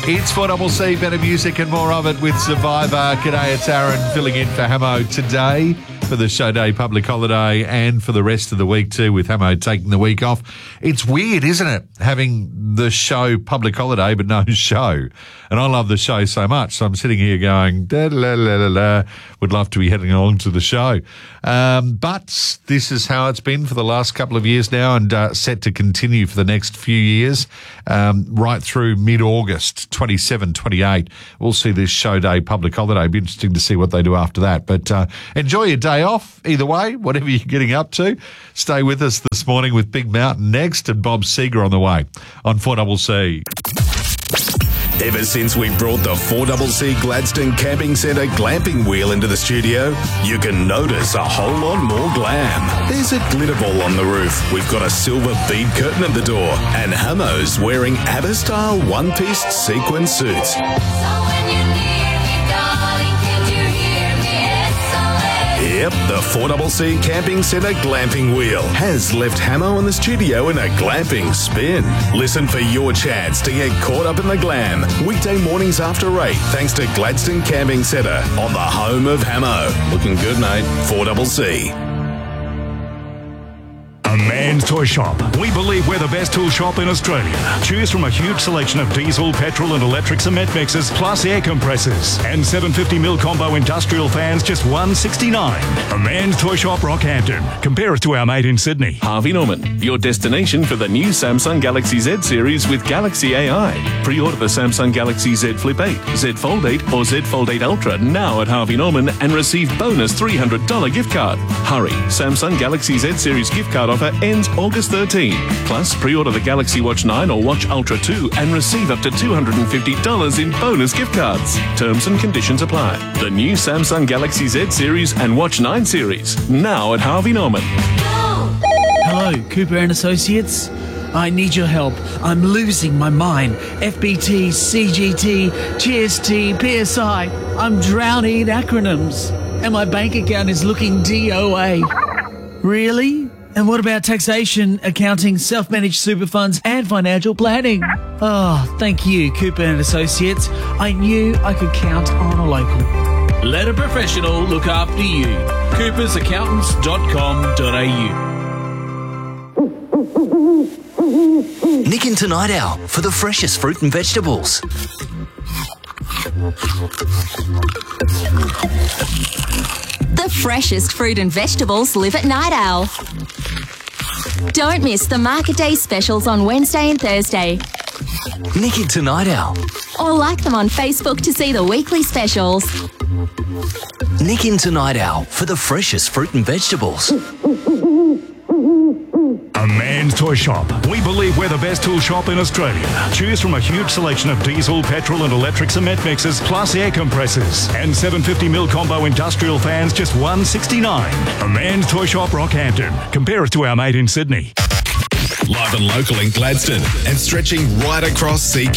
It's 4CC, better music and more of it with Survivor. G'day, it's Aaron filling in for Hamo today for the show day public holiday and for the rest of the week too, with Hamo taking the week off. It's weird, isn't it, having the show public holiday but no show? And I love the show so much, so I'm sitting here going, would love to be heading along to the show. But this is how it's been for the last couple of years now, and set to continue for the next few years, right through mid-August, 27, 28. We'll see this show day public holiday. It'll be interesting to see what they do after that. But enjoy your day off, either way, whatever you're getting up to. Stay with us this morning with Big Mountain next and Bob Seger on the way on 4CC. Ever since we brought the 4CC Gladstone Camping Centre glamping wheel into the studio, you can notice a whole lot more glam. There's a glitter ball on the roof, we've got a silver bead curtain at the door, and Hamo's wearing ABBA-style one-piece sequin suits. Yep, the 4CC Camping Centre glamping wheel has left Hamo in the studio in a glamping spin. Listen for your chance to get caught up in the glam weekday mornings after 8, thanks to Gladstone Camping Centre on the home of Hamo. Looking good, mate. 4CC. A Man's Toy Shop. We believe we're the best tool shop in Australia. Choose from a huge selection of diesel, petrol and electric cement mixers, plus air compressors. And 750mm combo industrial fans, just $169. A Man's Toy Shop, Rockhampton. Compare us to our mate in Sydney. Harvey Norman, your destination for the new Samsung Galaxy Z series with Galaxy AI. Pre-order the Samsung Galaxy Z Flip 8, Z Fold 8 or Z Fold 8 Ultra now at Harvey Norman and receive bonus $300 gift card. Hurry, Samsung Galaxy Z series gift card offer ends August 13. Plus, pre-order the Galaxy Watch 9 or Watch Ultra 2 and receive up to $250 in bonus gift cards. Terms and conditions apply. The new Samsung Galaxy Z series and Watch 9 series, now at Harvey Norman. Hello, Cooper and Associates. I need your help. I'm losing my mind. FBT, CGT, GST, PSI. I'm drowning in acronyms. And my bank account is looking DOA. Really? And what about taxation, accounting, self-managed super funds and financial planning? Oh, thank you, Cooper and Associates. I knew I could count on a local. Let a professional look after you. coopersaccountants.com.au. Nick into Night Owl for the freshest fruit and vegetables. The freshest fruit and vegetables live at Night Owl. Don't miss the Market Day specials on Wednesday and Thursday. Nick into Night Owl. Or like them on Facebook to see the weekly specials. Nick into Night Owl for the freshest fruit and vegetables. A Man's Toy Shop. We believe we're the best tool shop in Australia. Choose from a huge selection of diesel, petrol and electric cement mixers, plus air compressors. And 750mm combo industrial fans, just $169. A Man's Toy Shop, Rockhampton. Compare us to our mate in Sydney. Live and local in Gladstone and stretching right across CQ.